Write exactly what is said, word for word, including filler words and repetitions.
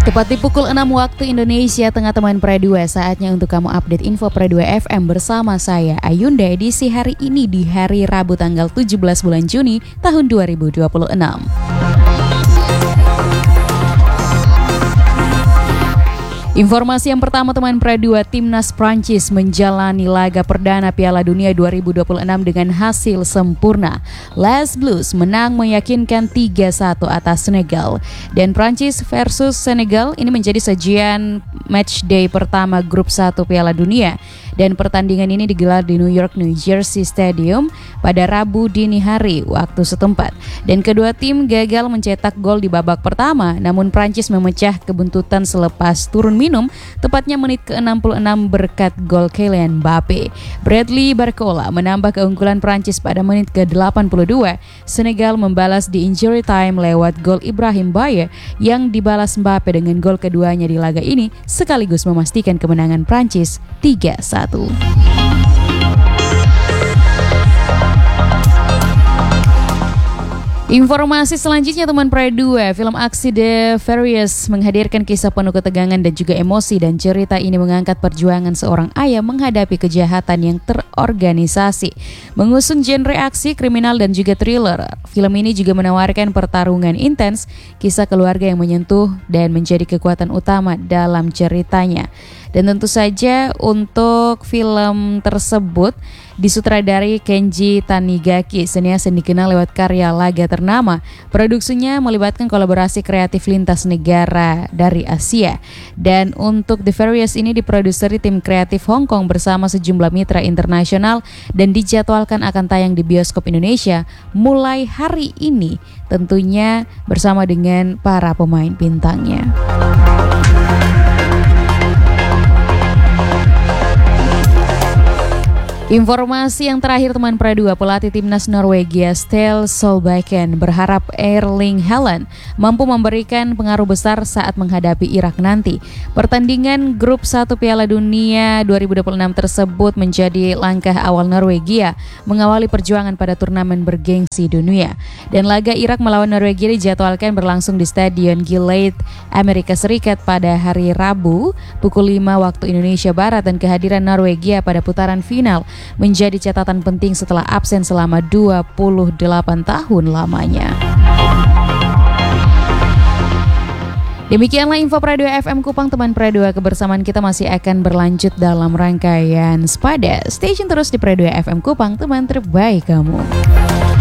Tepat di pukul enam waktu Indonesia Tengah, teman Pre dua, saatnya untuk kamu update info Pre dua F M bersama saya Ayunda, edisi hari ini di hari Rabu tanggal tujuh belas bulan Juni tahun dua ribu dua puluh enam. Informasi yang pertama, teman Pre dua, Timnas Prancis menjalani laga perdana Piala Dunia dua ribu dua puluh enam dengan hasil sempurna. Les Bleus menang meyakinkan tiga satu atas Senegal. Dan Prancis versus Senegal ini menjadi sajian match day pertama grup satu Piala Dunia. Dan pertandingan ini digelar di New York, New Jersey Stadium pada Rabu dini hari waktu setempat. Dan kedua tim gagal mencetak gol di babak pertama, namun Prancis memecah kebuntutan selepas turun minum, tepatnya menit ke enam puluh enam berkat gol Kylian Mbappe. Bradley Barcola menambah keunggulan Prancis pada menit ke delapan puluh dua. Senegal membalas di injury time lewat gol Ibrahim Baye yang dibalas Mbappe dengan gol keduanya di laga ini, sekaligus memastikan kemenangan Prancis tiga satu. Informasi selanjutnya, teman Pre dua, film aksi The Furious menghadirkan kisah penuh ketegangan dan juga emosi, dan cerita ini mengangkat perjuangan seorang ayah menghadapi kejahatan yang terorganisasi. Mengusung genre aksi, kriminal dan juga thriller, film ini juga menawarkan pertarungan intens, kisah keluarga yang menyentuh dan menjadi kekuatan utama dalam ceritanya. Dan tentu saja untuk film tersebut disutradari Kenji Tanigaki, senias yang dikenal lewat karya laga ternama. Produksinya melibatkan kolaborasi kreatif lintas negara dari Asia. Dan untuk The Furious ini diproduseri tim kreatif Hong Kong bersama sejumlah mitra internasional dan dijadwalkan akan tayang di bioskop Indonesia mulai hari ini, tentunya bersama dengan para pemain bintangnya. Informasi yang terakhir, teman Pre dua, pelatih timnas Norwegia Ståle Solbakken berharap Erling Haaland mampu memberikan pengaruh besar saat menghadapi Irak nanti. Pertandingan grup satu Piala Dunia dua ribu dua puluh enam tersebut menjadi langkah awal Norwegia mengawali perjuangan pada turnamen bergengsi dunia. Dan laga Irak melawan Norwegia dijadwalkan berlangsung di Stadion Gillette, Amerika Serikat pada hari Rabu pukul lima waktu Indonesia Barat, dan kehadiran Norwegia pada putaran final menjadi catatan penting setelah absen selama dua puluh delapan tahun lamanya. Demikianlah info Pre dua F M Kupang, teman Pre dua. Kebersamaan kita masih akan berlanjut dalam rangkaian Sepada. Stay tune terus di Pre dua F M Kupang, teman terbaik kamu.